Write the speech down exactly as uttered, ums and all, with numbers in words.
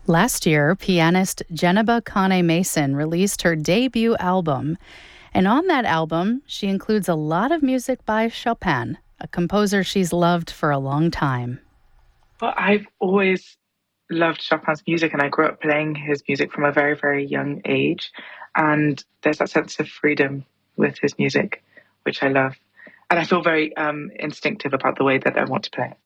Last year, pianist Geneba Kane Mason released her debut album. And on that album, she includes a lot of music by Chopin, a composer she's loved for a long time. Well, I've always loved Chopin's music and I grew up playing his music from a very, very young age. And there's that sense of freedom with his music, which I love. And I feel very um, instinctive about the way that I want to play it.